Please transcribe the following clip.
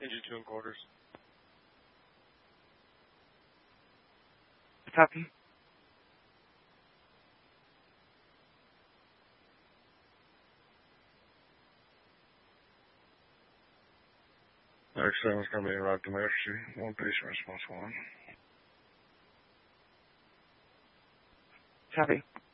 Engine 2 and quarters. Copy. Next 7 is going to be arrived to emergency. 1 patient response 1. Copy.